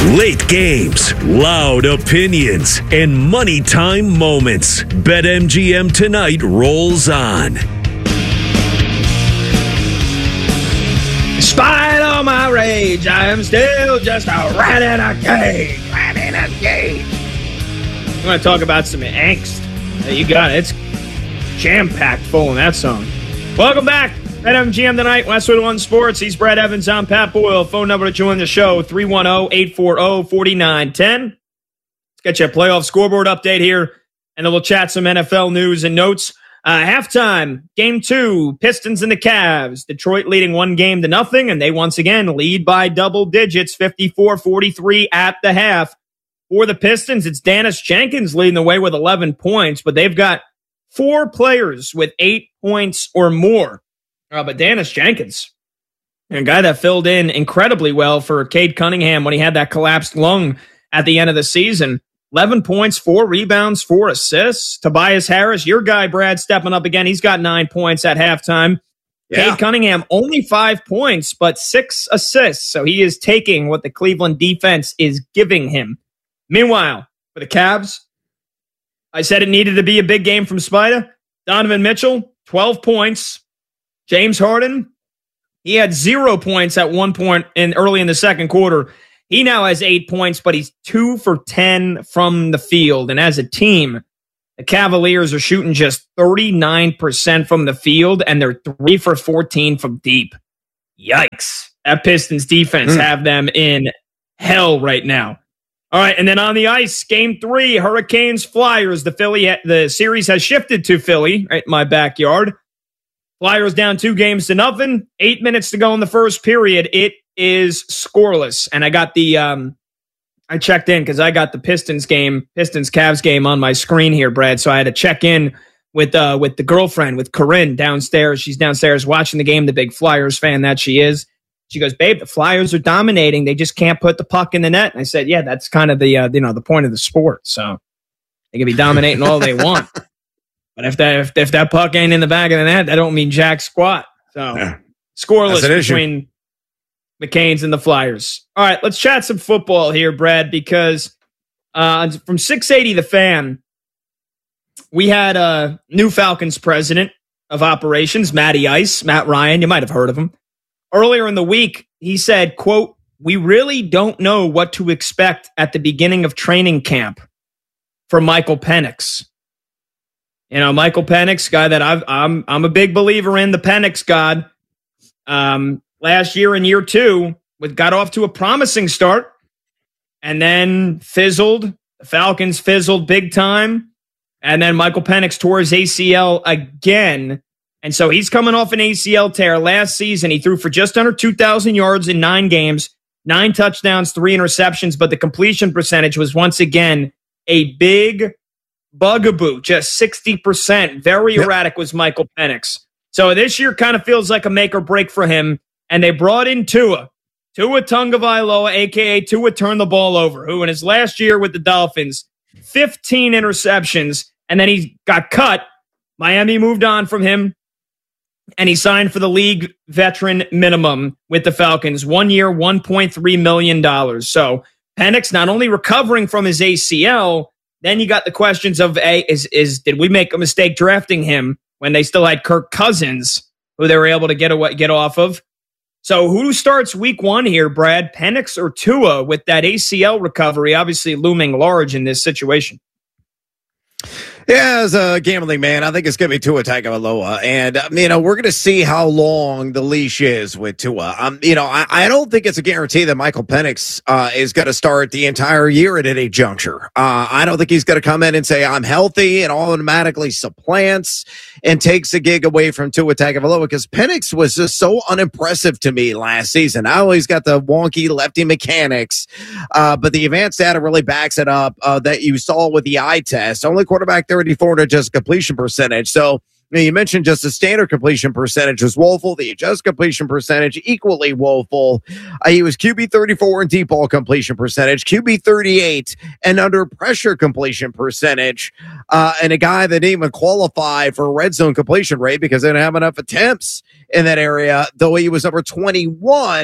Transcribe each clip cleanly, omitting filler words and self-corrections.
Late games, loud opinions, and money time moments. BetMGM tonight rolls on. Despite all my rage, I am still just a rat in a cage. Rat in a cage. I'm going to talk about some angst. You got it. It's jam-packed full in that song. Welcome back. BetMGM tonight, Westwood One Sports. He's Brad Evans. I'm Pat Boyle. Phone number to join the show, 310-840-4910. Let's get you a playoff scoreboard update here, and then we'll chat some NFL news and notes. Halftime, game 2, Pistons and the Cavs. Detroit leading 1-0, and they once again lead by double digits, 54-43 at the half. For the Pistons, it's Dennis Jenkins leading the way with 11 points, but they've got 4 players with 8 points or more. But Dennis Jenkins, a guy that filled in incredibly well for Cade Cunningham when he had that collapsed lung at the end of the season. 11 points, 4 rebounds, 4 assists. Tobias Harris, your guy, Brad, stepping up again. He's got 9 points at halftime. Yeah. Cade Cunningham, only 5 points, but 6 assists. So he is taking what the Cleveland defense is giving him. Meanwhile, for the Cavs, I said it needed to be a big game from Spida. Donovan Mitchell, 12 points. James Harden, he had 0 points at one point early in the second quarter. He now has 8 points, but he's 2 for 10 from the field. And as a team, the Cavaliers are shooting just 39% from the field, and they're 3 for 14 from deep. Yikes. That Pistons defense have them in hell right now. All right, and then on the ice, game 3, Hurricanes Flyers. The series has shifted to Philly, right in my backyard. Flyers down 2-0. 8 minutes to go in the first period. It is scoreless. And I got the I checked in because I got the Pistons-Cavs game on my screen here, Brad. So I had to check in with the girlfriend, with Corinne downstairs. She's downstairs watching the game, the big Flyers fan that she is. She goes, babe, the Flyers are dominating. They just can't put the puck in the net. And I said, yeah, that's kind of the point of the sport. So they can be dominating all they want. But if that puck ain't in the back of the net, that don't mean jack squat. So scoreless between the Canes and the Flyers. All right, let's chat some football here, Brad, because from 680 The Fan, we had a new Falcons president of operations, Matt Ryan. You might have heard of him. Earlier in the week, he said, quote, "We really don't know what to expect at the beginning of training camp for Michael Penix." You know, Michael Penix, guy that I'm a big believer in, the Penix God. Last year in year 2, got off to a promising start and then fizzled. The Falcons fizzled big time. And then Michael Penix tore his ACL again. And so he's coming off an ACL tear. Last season, he threw for just under 2,000 yards in 9 games, 9 touchdowns, 3 interceptions, but the completion percentage was once again a big bugaboo, just 60%. Very erratic was Michael Penix. So this year kind of feels like a make or break for him. And they brought in Tua Tagovailoa, a.k.a. Tua Turn the Ball Over, who in his last year with the Dolphins, 15 interceptions, and then he got cut. Miami moved on from him, and he signed for the league veteran minimum with the Falcons. 1 year, $1.3 million. So Penix not only recovering from his ACL, then you got the questions of, did we make a mistake drafting him when they still had Kirk Cousins, who they were able to get off of? So who starts week 1 here, Brad? Penix or Tua with that ACL recovery obviously looming large in this situation? Yeah, as a gambling man, I think it's going to be Tua Tagovailoa. And, we're going to see how long the leash is with Tua. I don't think it's a guarantee that Michael Penix is going to start the entire year at any juncture. I don't think he's going to come in and say, I'm healthy, and automatically supplants and takes the gig away from Tua Tagovailoa, because Penix was just so unimpressive to me last season. I always got the wonky lefty mechanics, but the advanced data really backs it up that you saw with the eye test. Only quarterback 34 to just completion percentage. So you mentioned just the standard completion percentage was woeful. The adjusted completion percentage equally woeful. He was QB 34 in deep ball completion percentage, QB 38 and under pressure completion percentage, and a guy that didn't even qualify for red zone completion rate because they didn't have enough attempts in that area, though he was number 21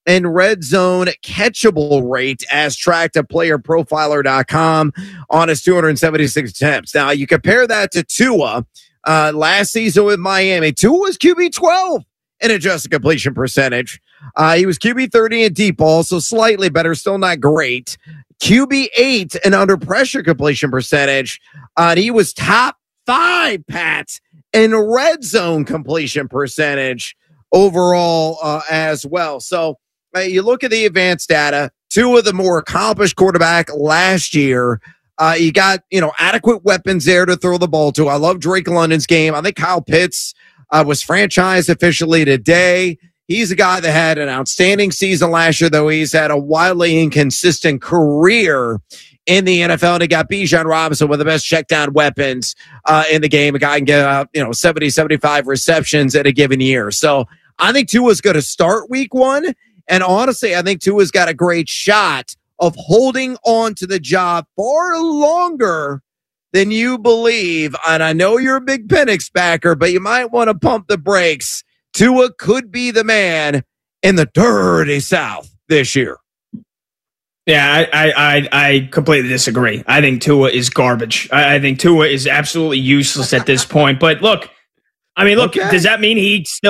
and red zone catchable rate as tracked at playerprofiler.com on his 276 attempts. Now, you compare that to Tua last season with Miami. Tua was QB 12 in adjusted completion percentage. He was QB 30 in deep ball, so slightly better, still not great. QB 8 in under pressure completion percentage. He was top 5, Pat, in red zone completion percentage overall as well. So you look at the advanced data, Tua the more accomplished quarterback last year. You got, adequate weapons there to throw the ball to. I love Drake London's game. I think Kyle Pitts was franchised officially today. He's a guy that had an outstanding season last year, though he's had a wildly inconsistent career in the NFL. And he got Bijan Robinson, one of the best check down weapons in the game. A guy can get out, 70, 75 receptions in a given year. So I think Tua's going to start week 1. And honestly, I think Tua's got a great shot of holding on to the job far longer than you believe. And I know you're a big Penix backer, but you might want to pump the brakes. Tua could be the man in the dirty South this year. Yeah, I completely disagree. I think Tua is garbage. I think Tua is absolutely useless at this point. But look, okay. Does that mean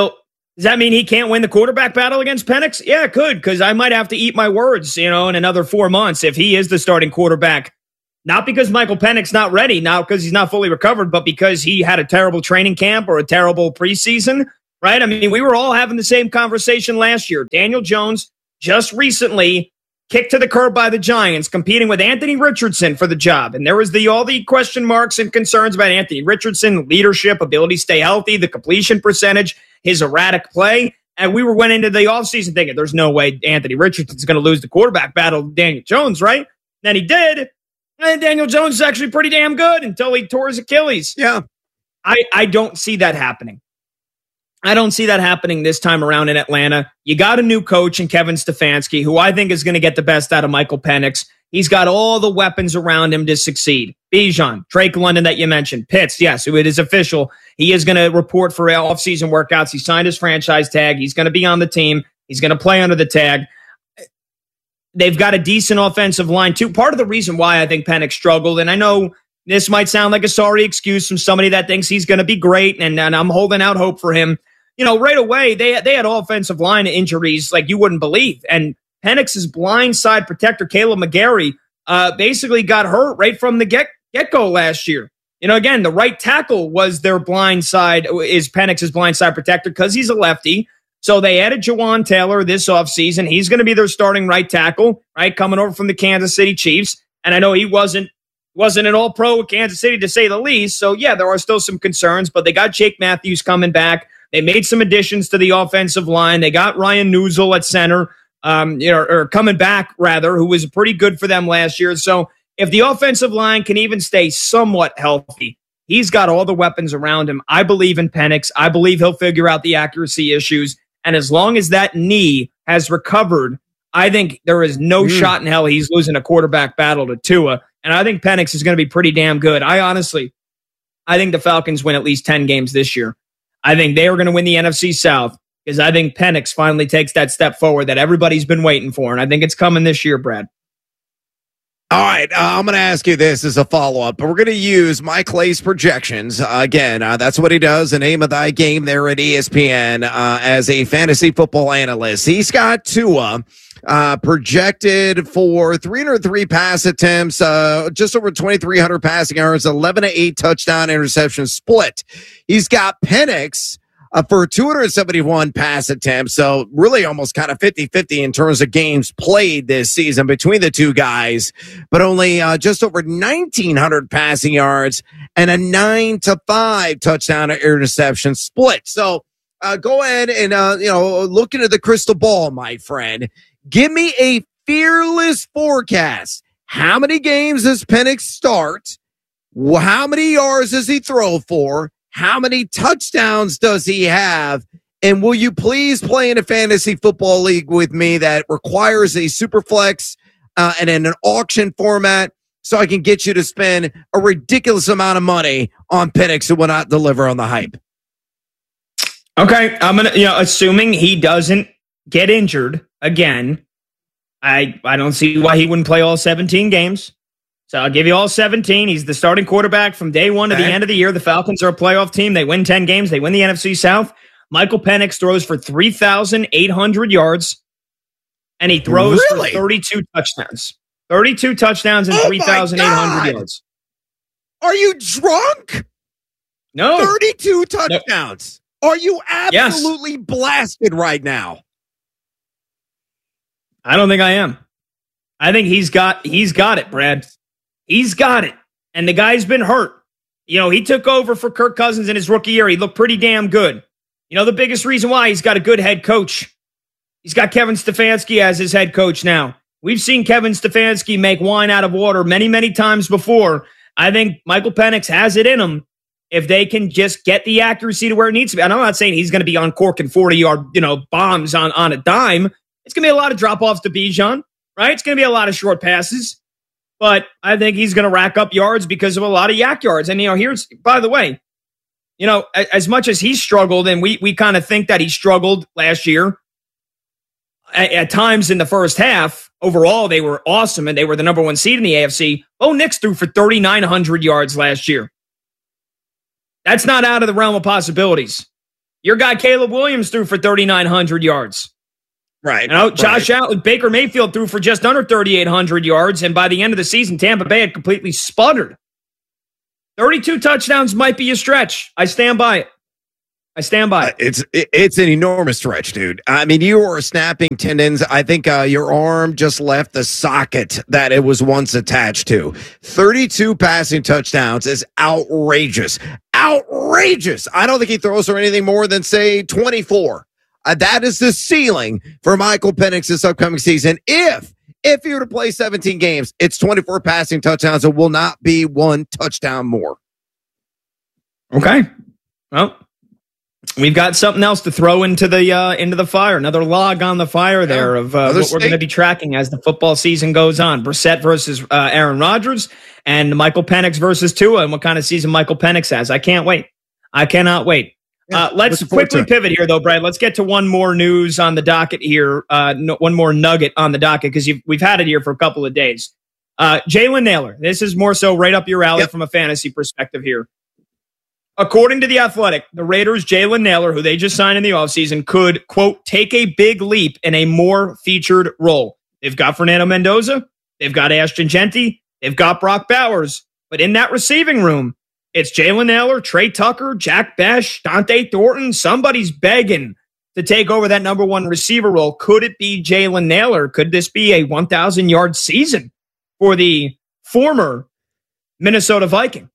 he can't win the quarterback battle against Penix? Yeah, it could, because I might have to eat my words, in another 4 months if he is the starting quarterback. Not because Michael Penix not ready, not because he's not fully recovered, but because he had a terrible training camp or a terrible preseason. Right? I mean, we were all having the same conversation last year. Daniel Jones just recently kicked to the curb by the Giants, competing with Anthony Richardson for the job. And there was all the question marks and concerns about Anthony Richardson, leadership, ability to stay healthy, the completion percentage, his erratic play. And we went into the offseason thinking there's no way Anthony Richardson's going to lose the quarterback battle to Daniel Jones, right? Then he did. And Daniel Jones is actually pretty damn good until he tore his Achilles. Yeah. I don't see that happening. I don't see that happening this time around in Atlanta. You got a new coach in Kevin Stefanski, who I think is going to get the best out of Michael Penix. He's got all the weapons around him to succeed. Bijan, Drake London that you mentioned, Pitts, yes, it is official. He is going to report for offseason workouts. He signed his franchise tag. He's going to be on the team. He's going to play under the tag. They've got a decent offensive line, too. Part of the reason why I think Penix struggled, and I know this might sound like a sorry excuse from somebody that thinks he's going to be great, and I'm holding out hope for him. Right away, they had offensive line injuries like you wouldn't believe. And Penix's blindside protector, Caleb McGarry, basically got hurt right from the get-go last year. Again, the right tackle was their blindside, is Penix's blindside protector because he's a lefty. So they added Jawan Taylor this offseason. He's going to be their starting right tackle, right, coming over from the Kansas City Chiefs. And I know he wasn't an all-pro with Kansas City, to say the least. So, yeah, there are still some concerns, but they got Jake Matthews coming back. They made some additions to the offensive line. They got Ryan Newsel at center, or coming back, rather, who was pretty good for them last year. So if the offensive line can even stay somewhat healthy, he's got all the weapons around him. I believe in Penix. I believe he'll figure out the accuracy issues. And as long as that knee has recovered, I think there is no shot in hell he's losing a quarterback battle to Tua. And I think Penix is going to be pretty damn good. I think the Falcons win at least 10 games this year. I think they are going to win the NFC South because I think Penix finally takes that step forward that everybody's been waiting for. And I think it's coming this year, Brad. All right, I'm going to ask you this as a follow-up. We're going to use Mike Clay's projections. Again, that's what he does, the name of thy game there at ESPN as a fantasy football analyst. He's got Tua projected for 303 pass attempts, just over 2,300 passing yards, 11-8 touchdown interception split. He's got Penix for 271 pass attempts. So really almost kind of 50-50 in terms of games played this season between the two guys, but only just over 1,900 passing yards and a 9-5 touchdown to interception split. So go ahead and, look into the crystal ball, my friend. Give me a fearless forecast. How many games does Penix start? How many yards does he throw for? How many touchdowns does he have? And will you please play in a fantasy football league with me that requires a super flex and in an auction format so I can get you to spend a ridiculous amount of money on Penix who will not deliver on the hype? Okay, I'm going to, assuming he doesn't get injured again, I don't see why he wouldn't play all 17 games. So I'll give you all 17. He's the starting quarterback from day one to the end of the year. The Falcons are a playoff team. They win 10 games. They win the NFC South. Michael Penix throws for 3,800 yards, and he throws for 32 touchdowns. 32 touchdowns and 3,800 yards. Are you drunk? No. 32 touchdowns. No. Are you absolutely blasted right now? I don't think I am. I think he's got it, Brad. He's got it. And the guy's been hurt. You know, he took over for Kirk Cousins in his rookie year. He looked pretty damn good. You know, the biggest reason why, he's got a good head coach. He's got Kevin Stefanski as his head coach now. We've seen Kevin Stefanski make wine out of water many, many times before. I think Michael Penix has it in him if they can just get the accuracy to where it needs to be. And I'm not saying he's going to be uncorking 40-yard, bombs on a dime. It's going to be a lot of drop-offs to Bijan, right? It's going to be a lot of short passes. But I think he's going to rack up yards because of a lot of yak yards. And, here's, by the way, as much as he struggled, and we kind of think that he struggled last year, at times in the first half, overall, they were awesome, and they were the number one seed in the AFC. Bo Nix threw for 3,900 yards last year. That's not out of the realm of possibilities. Your guy, Caleb Williams, threw for 3,900 yards. Right. Josh Allen, Baker Mayfield threw for just under 3,800 yards, and by the end of the season, Tampa Bay had completely sputtered. 32 touchdowns might be a stretch. I stand by it. It's an enormous stretch, dude. I mean, you are snapping tendons. I think your arm just left the socket that it was once attached to. 32 passing touchdowns is outrageous. Outrageous. I don't think he throws for anything more than, say, 24. That is the ceiling for Michael Penix this upcoming season. If he were to play 17 games, it's 24 passing touchdowns. It will not be one touchdown more. Okay. Well, we've got something else to throw into the fire. Another log on the fire there of what we're going to be tracking as the football season goes on. Brissett versus Aaron Rodgers and Michael Penix versus Tua, and what kind of season Michael Penix has. I can't wait. I cannot wait. Let's quickly pivot here, though, Brad. Let's get to one more news on the docket here. One more nugget on the docket, because we've had it here for a couple of days. Jalen Nailor. This is more so right up your alley from a fantasy perspective here. According to The Athletic, the Raiders' Jalen Nailor, who they just signed in the offseason, could, quote, take a big leap in a more featured role. They've got Fernando Mendoza. They've got Ashton Genty. They've got Brock Bowers. But in that receiving room, it's Jalen Nailor, Trey Tucker, Jack Bech, Dante Thornton. Somebody's begging to take over that number one receiver role. Could it be Jalen Nailor? Could this be a 1,000-yard season for the former Minnesota Viking?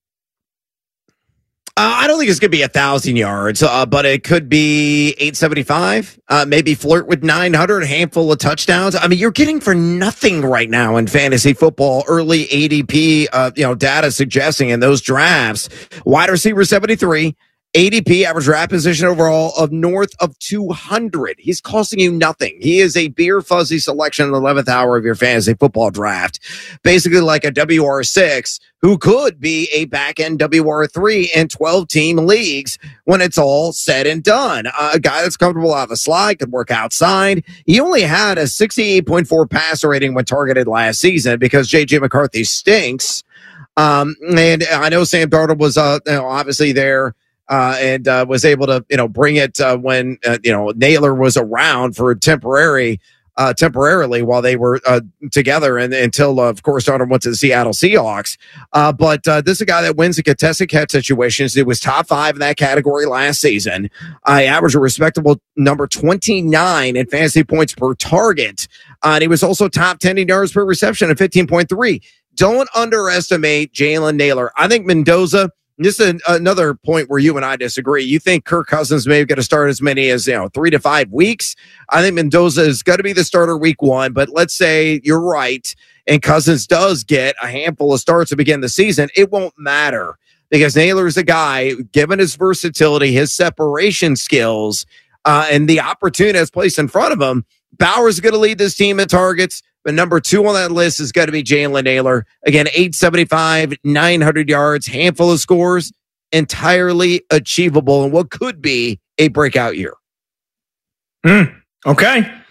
I don't think it's going to be 1,000 yards, but it could be 875, maybe flirt with 900, a handful of touchdowns. I mean, you're getting for nothing right now in fantasy football. Early ADP, data suggesting in those drafts, wide receiver 73, ADP, average draft position overall of north of 200. He's costing you nothing. He is a beer fuzzy selection in the 11th hour of your fantasy football draft. Basically like a WR6 who could be a back-end WR3 in 12-team leagues when it's all said and done. A guy that's comfortable out of the slide, could work outside. He only had a 68.4 passer rating when targeted last season because J.J. McCarthy stinks. And I know Sam Darnold was obviously there. And was able to, bring it when, Nailor was around for temporarily while they were together and until, of course, Darnold went to the Seattle Seahawks. But this is a guy that wins the contested catch situations. He was top 5 in that category last season. I averaged a respectable number 29 in fantasy points per target. And he was also top 10 in yards per reception at 15.3. Don't underestimate Jalen Nailor. I think Mendoza. This is another point where you and I disagree. You think Kirk Cousins may get to start as many as 3 to 5 weeks. I think Mendoza is going to be the starter week 1, but let's say you're right and Cousins does get a handful of starts to begin the season. It won't matter because Nailor is a guy, given his versatility, his separation skills, and the opportunity that's placed in front of him. Bowers is going to lead this team in targets. But number 2 on that list is going to be Jalen Nailor. Again, 875, 900 yards, handful of scores, entirely achievable in what could be a breakout year. Okay.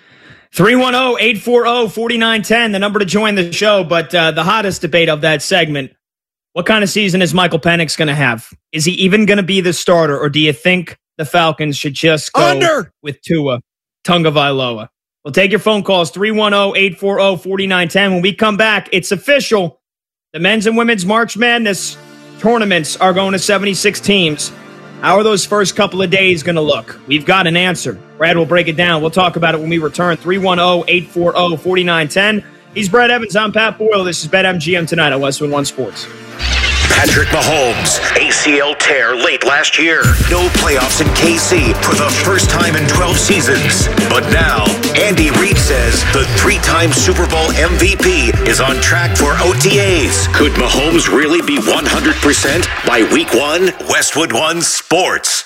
310-840-4910, the number to join the show. But the hottest debate of that segment, what kind of season is Michael Penix going to have? Is he even going to be the starter, or do you think the Falcons should just go with Tua Tagovailoa? We'll take your phone calls, 310-840-4910. When we come back, it's official. The men's and women's March Madness tournaments are going to 76 teams. How are those first couple of days going to look? We've got an answer. Brad will break it down. We'll talk about it when we return. 310-840-4910. He's Brad Evans. I'm Pat Boyle. This is BetMGM tonight on Westwood One Sports. Patrick Mahomes, ACL tear late last year. No playoffs in KC for the first time in 12 seasons. But now, Andy Reid says the three-time Super Bowl MVP is on track for OTAs. Could Mahomes really be 100% by week one? Westwood One Sports.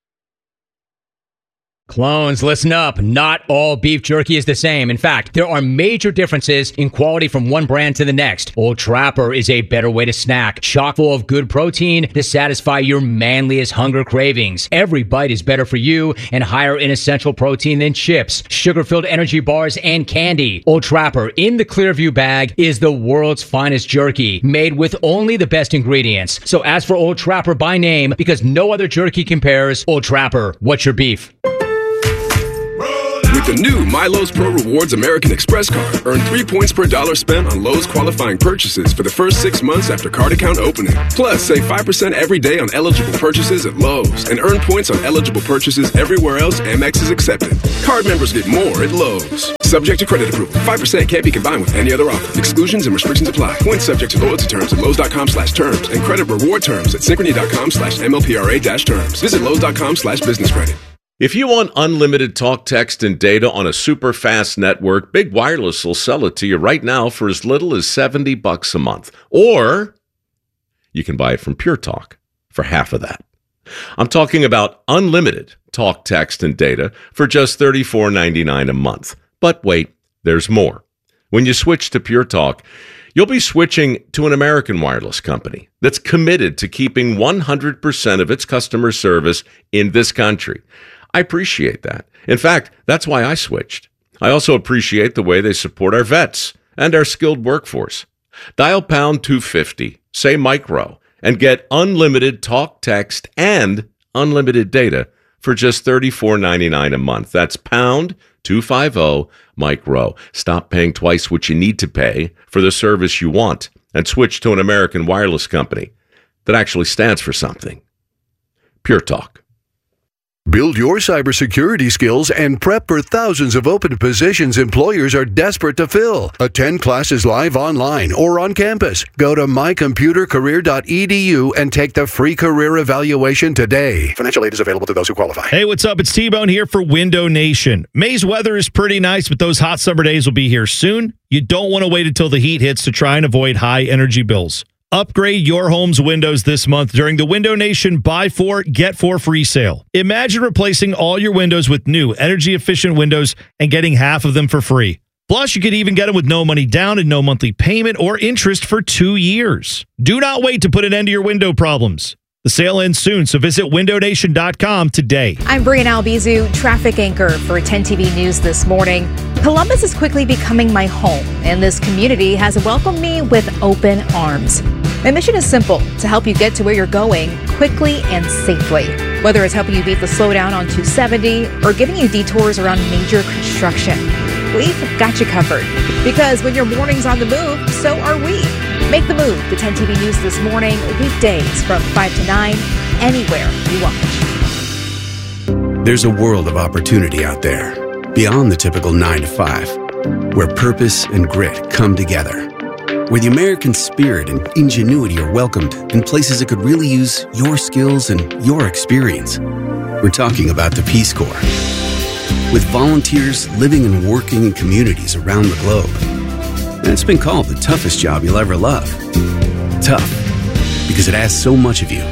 Clones, listen up. Not all beef jerky is the same. In fact, there are major differences in quality from one brand to the next. Old Trapper is a better way to snack, chock full of good protein to satisfy your manliest hunger cravings. Every bite is better for you and higher in essential protein than chips, sugar-filled energy bars, and candy. Old Trapper in the Clearview bag is the world's finest jerky, made with only the best ingredients. So ask for Old Trapper by name because no other jerky compares. Old Trapper, what's your beef? With the new MyLowe's Pro Rewards American Express card, earn 3 points per dollar spent on Lowe's qualifying purchases for the first 6 months after card account opening. Plus, save 5% every day on eligible purchases at Lowe's and earn points on eligible purchases everywhere else Amex is accepted. Card members get more at Lowe's. Subject to credit approval. 5% can't be combined with any other offer. Exclusions and restrictions apply. Points subject to loyalty terms at Lowe's.com/terms and credit reward terms at Synchrony.com/MLPRA-terms. Visit Lowe's.com/business credit. If you want unlimited talk, text, and data on a super fast network, Big Wireless will sell it to you right now for as little as $70 a month. Or you can buy it from Pure Talk for half of that. I'm talking about unlimited talk, text, and data for just $34.99 a month. But wait, there's more. When you switch to Pure Talk, you'll be switching to an American wireless company that's committed to keeping 100% of its customer service in this country. I appreciate that. In fact, that's why I switched. I also appreciate the way they support our vets and our skilled workforce. Dial pound 250, say micro, and get unlimited talk, text, and unlimited data for just $34.99 a month. That's pound 250 micro. Stop paying twice what you need to pay for the service you want and switch to an American wireless company that actually stands for something. Pure Talk. Build your cybersecurity skills and prep for thousands of open positions employers are desperate to fill. Attend classes live online or on campus. Go to mycomputercareer.edu and take the free career evaluation today. Financial aid is available to those who qualify. Hey, what's up? It's T-Bone here for Window Nation. May's weather is pretty nice, but those hot summer days will be here soon. You don't want to wait until the heat hits to try and avoid high energy bills. Upgrade your home's windows this month during the Window Nation Buy 4, Get 4 free sale. Imagine replacing all your windows with new energy-efficient windows and getting half of them for free. Plus, you could even get them with no money down and no monthly payment or interest for 2 years. Do not wait to put an end to your window problems. The sale ends soon, so visit windownation.com today. I'm Brian Albizu, traffic anchor for 10 TV News this morning. Columbus is quickly becoming my home, and this community has welcomed me with open arms. My mission is simple, to help you get to where you're going quickly and safely. Whether it's helping you beat the slowdown on 270 or giving you detours around major construction, we've got you covered. Because when your morning's on the move, so are we. Make the move to 10 TV News this morning, weekdays from 5 to 9, anywhere you watch. There's a world of opportunity out there, beyond the typical 9 to 5, where purpose and grit come together, where the American spirit and ingenuity are welcomed in places that could really use your skills and your experience. We're talking about the Peace Corps. With volunteers living and working in communities around the globe. And it's been called the toughest job you'll ever love. Tough, because it asks so much of you.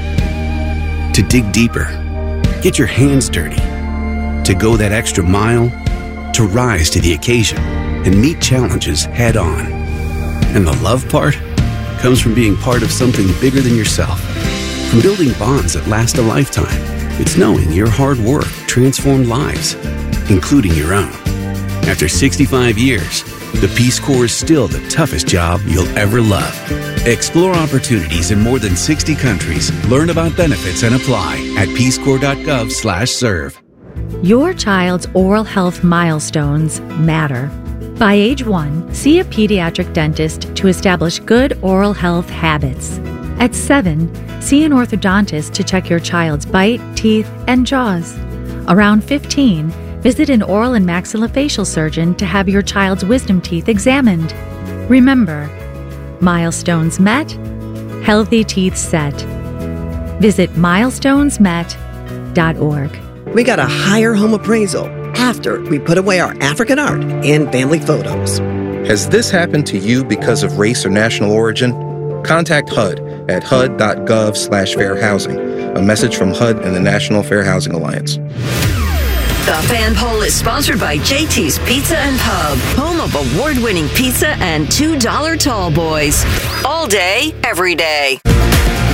To dig deeper, get your hands dirty, to go that extra mile, to rise to the occasion and meet challenges head on. And the love part comes from being part of something bigger than yourself. From building bonds that last a lifetime, it's knowing your hard work transformed lives, including your own. After 65 years, the Peace Corps is still the toughest job you'll ever love. Explore opportunities in more than 60 countries. Learn about benefits and apply at peacecorps.gov/serve. Your child's oral health milestones matter. By age 1, see a pediatric dentist to establish good oral health habits. At 7, see an orthodontist to check your child's bite, teeth, and jaws. Around 15, visit an oral and maxillofacial surgeon to have your child's wisdom teeth examined. Remember, milestones met, healthy teeth set. Visit milestonesmet.org. We got a higher home appraisal after we put away our African art and family photos. Has this happened to you because of race or national origin? Contact HUD at hud.gov/fair housing. A message from HUD and the National Fair Housing Alliance. The Fan Poll is sponsored by JT's Pizza and Pub, home of award-winning pizza and $2 tall boys. All day, every day.